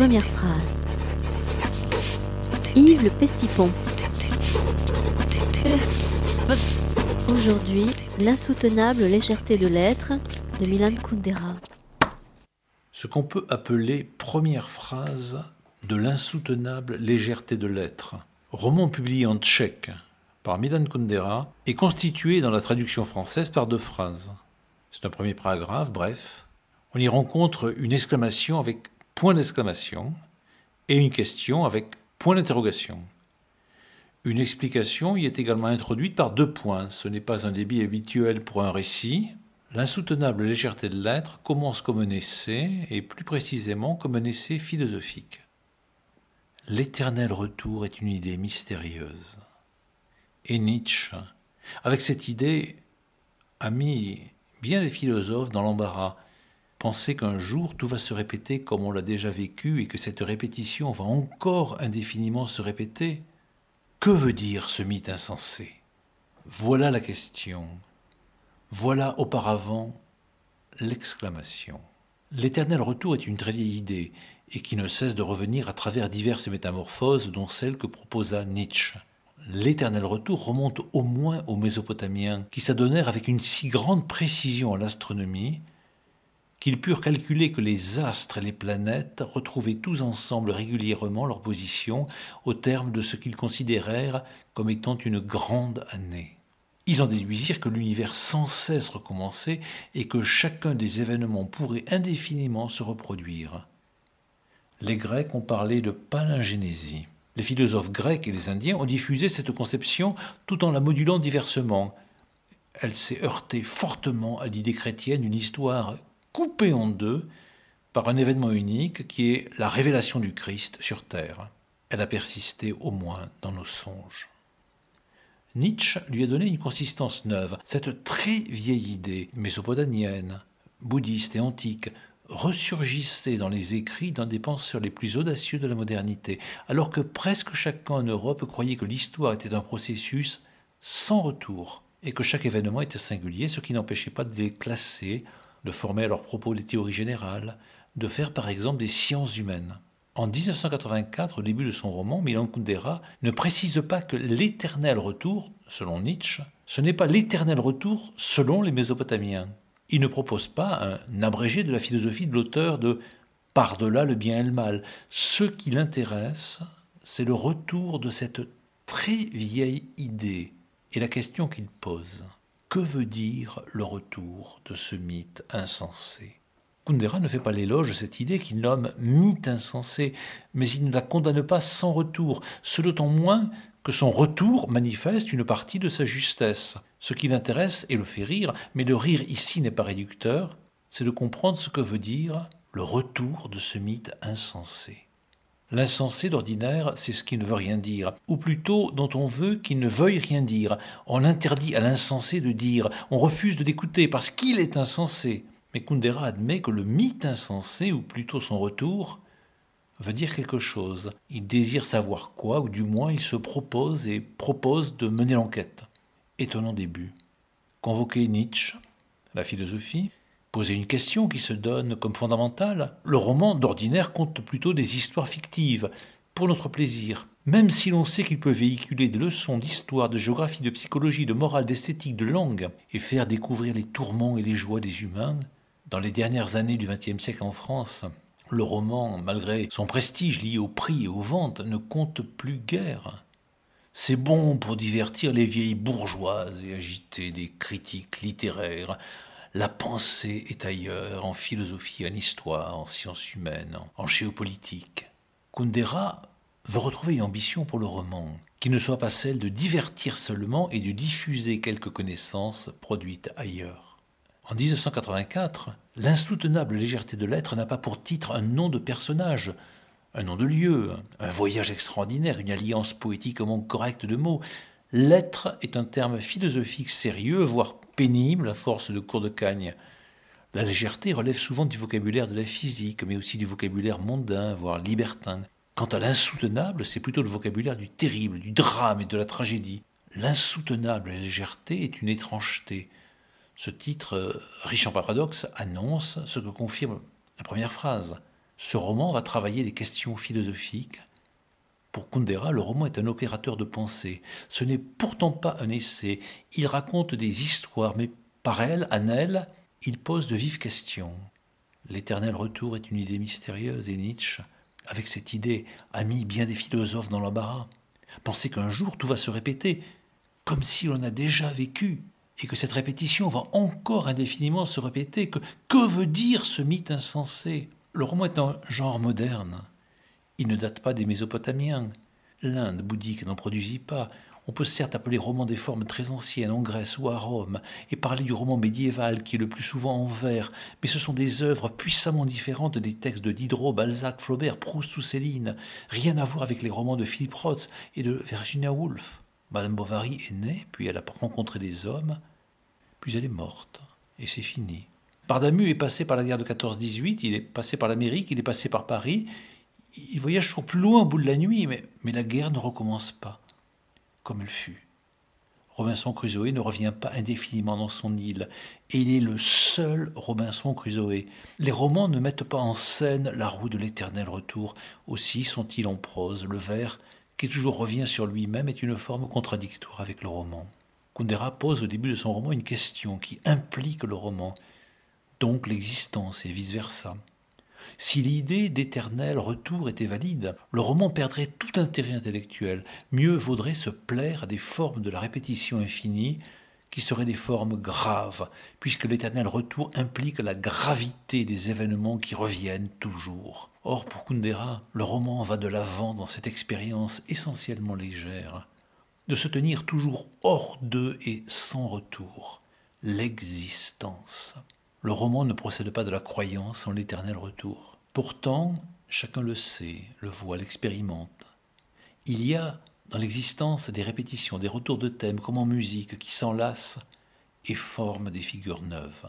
Première phrase. Yves le Pestipon. Aujourd'hui, l'insoutenable légèreté de l'être de Milan Kundera. Ce qu'on peut appeler première phrase de l'insoutenable légèreté de l'être, roman publié en tchèque par Milan Kundera, est constitué dans la traduction française par 2 phrases. C'est un premier paragraphe, bref. On y rencontre une exclamation avec point d'exclamation et une question avec point d'interrogation. Une explication y est également introduite par 2 points. Ce n'est pas un débit habituel pour un récit. L'insoutenable légèreté de l'être commence comme un essai, et plus précisément comme un essai philosophique. L'éternel retour est une idée mystérieuse. Et Nietzsche, avec cette idée, a mis bien les philosophes dans l'embarras. Penser qu'un jour tout va se répéter comme on l'a déjà vécu et que cette répétition va encore indéfiniment se répéter. Que veut dire ce mythe insensé ? Voilà la question. Voilà auparavant l'exclamation. L'éternel retour est une très vieille idée et qui ne cesse de revenir à travers diverses métamorphoses dont celle que proposa Nietzsche. L'éternel retour remonte au moins aux Mésopotamiens qui s'adonnèrent avec une si grande précision à l'astronomie qu'ils purent calculer que les astres et les planètes retrouvaient tous ensemble régulièrement leur position au terme de ce qu'ils considérèrent comme étant une grande année. Ils en déduisirent que l'univers sans cesse recommençait et que chacun des événements pourrait indéfiniment se reproduire. Les Grecs ont parlé de palingénésie. Les philosophes grecs et les Indiens ont diffusé cette conception tout en la modulant diversement. Elle s'est heurtée fortement à l'idée chrétienne d'une histoire coupée en 2 par un événement unique qui est la révélation du Christ sur terre. Elle a persisté au moins dans nos songes. Nietzsche lui a donné une consistance neuve. Cette très vieille idée mésopotamienne, bouddhiste et antique ressurgissait dans les écrits d'un des penseurs les plus audacieux de la modernité, alors que presque chacun en Europe croyait que l'histoire était un processus sans retour et que chaque événement était singulier, ce qui n'empêchait pas de les classer, de former à leur propos des théories générales, de faire par exemple des sciences humaines. En 1984, au début de son roman, Milan Kundera ne précise pas que l'éternel retour, selon Nietzsche, ce n'est pas l'éternel retour selon les Mésopotamiens. Il ne propose pas un abrégé de la philosophie de l'auteur de « par-delà le bien et le mal ». Ce qui l'intéresse, c'est le retour de cette très vieille idée et la question qu'il pose. Que veut dire le retour de ce mythe insensé ? Kundera ne fait pas l'éloge de cette idée qu'il nomme mythe insensé, mais il ne la condamne pas sans retour, ce d'autant moins que son retour manifeste une partie de sa justesse. Ce qui l'intéresse et le fait rire, mais le rire ici n'est pas réducteur, c'est de comprendre ce que veut dire le retour de ce mythe insensé. L'insensé d'ordinaire, c'est ce qui ne veut rien dire, ou plutôt dont on veut qu'il ne veuille rien dire. On interdit à l'insensé de dire, on refuse de l'écouter parce qu'il est insensé. Mais Kundera admet que le mythe insensé, ou plutôt son retour, veut dire quelque chose. Il désire savoir quoi, ou du moins il se propose de mener l'enquête. Étonnant début. Convoquer Nietzsche, la philosophie, poser une question qui se donne comme fondamentale. Le roman, d'ordinaire, compte plutôt des histoires fictives, pour notre plaisir. Même si l'on sait qu'il peut véhiculer des leçons d'histoire, de géographie, de psychologie, de morale, d'esthétique, de langue, et faire découvrir les tourments et les joies des humains, dans les dernières années du XXe siècle en France, le roman, malgré son prestige lié au prix et aux ventes, ne compte plus guère. C'est bon pour divertir les vieilles bourgeoises et agiter des critiques littéraires. La pensée est ailleurs, en philosophie, en histoire, en sciences humaines, en géopolitique. Kundera veut retrouver une ambition pour le roman, qui ne soit pas celle de divertir seulement et de diffuser quelques connaissances produites ailleurs. En 1984, l'insoutenable légèreté de l'être n'a pas pour titre un nom de personnage, un nom de lieu, un voyage extraordinaire, une alliance poétiquement correcte de mots. L'être est un terme philosophique sérieux, voire pénible à force de cours de cagne. La légèreté relève souvent du vocabulaire de la physique, mais aussi du vocabulaire mondain, voire libertin. Quant à l'insoutenable, c'est plutôt le vocabulaire du terrible, du drame et de la tragédie. L'insoutenable légèreté est une étrangeté. Ce titre, riche en paradoxes, annonce ce que confirme la première phrase. Ce roman va travailler des questions philosophiques. Pour Kundera, le roman est un opérateur de pensée. Ce n'est pourtant pas un essai. Il raconte des histoires, mais par elles, en elles, il pose de vives questions. L'éternel retour est une idée mystérieuse et Nietzsche, avec cette idée, a mis bien des philosophes dans l'embarras. Penser qu'un jour tout va se répéter, comme si l'on a déjà vécu, et que cette répétition va encore indéfiniment se répéter. Que veut dire ce mythe insensé? Le roman est un genre moderne. Il ne date pas des Mésopotamiens. L'Inde bouddhique n'en produisit pas. On peut certes appeler roman des formes très anciennes en Grèce ou à Rome, et parler du roman médiéval qui est le plus souvent en vers, mais ce sont des œuvres puissamment différentes des textes de Diderot, Balzac, Flaubert, Proust ou Céline. Rien à voir avec les romans de Philip Roth et de Virginia Woolf. Madame Bovary est née, puis elle a rencontré des hommes, puis elle est morte, et c'est fini. Bardamu est passé par la guerre de 14-18, il est passé par l'Amérique, il est passé par Paris. Il voyage toujours plus loin au bout de la nuit, mais la guerre ne recommence pas, comme elle fut. Robinson Crusoe ne revient pas indéfiniment dans son île, et il est le seul Robinson Crusoe. Les romans ne mettent pas en scène la roue de l'éternel retour, aussi sont-ils en prose. Le vers, qui toujours revient sur lui-même, est une forme contradictoire avec le roman. Kundera pose au début de son roman une question qui implique le roman, donc l'existence et vice-versa. Si l'idée d'éternel retour était valide, le roman perdrait tout intérêt intellectuel. Mieux vaudrait se plaire à des formes de la répétition infinie, qui seraient des formes graves, puisque l'éternel retour implique la gravité des événements qui reviennent toujours. Or, pour Kundera, le roman va de l'avant dans cette expérience essentiellement légère, de se tenir toujours hors d'eux et sans retour. L'existence. Le roman ne procède pas de la croyance en l'éternel retour. Pourtant, chacun le sait, le voit, l'expérimente. Il y a dans l'existence des répétitions, des retours de thèmes comme en musique qui s'enlacent et forment des figures neuves.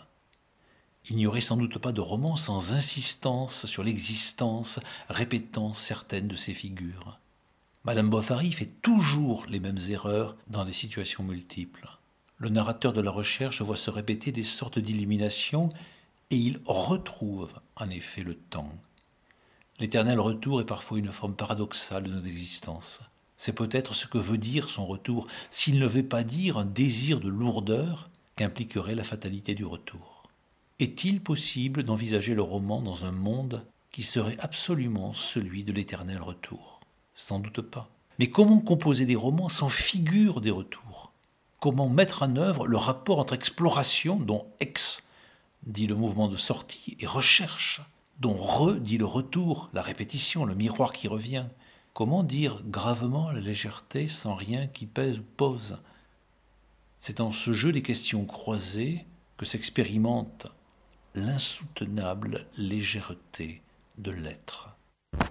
Il n'y aurait sans doute pas de roman sans insistance sur l'existence répétant certaines de ces figures. Madame Bovary fait toujours les mêmes erreurs dans des situations multiples. Le narrateur de la recherche voit se répéter des sortes d'illuminations et il retrouve en effet le temps. L'éternel retour est parfois une forme paradoxale de notre existence. C'est peut-être ce que veut dire son retour, s'il ne veut pas dire un désir de lourdeur qu'impliquerait la fatalité du retour. Est-il possible d'envisager le roman dans un monde qui serait absolument celui de l'éternel retour? Sans doute pas. Mais comment composer des romans sans figure des retours? Comment mettre en œuvre le rapport entre exploration, dont ex dit le mouvement de sortie, et recherche, dont re dit le retour, la répétition, le miroir qui revient? Comment dire gravement la légèreté sans rien qui pèse ou pose? C'est en ce jeu des questions croisées que s'expérimente l'insoutenable légèreté de l'être.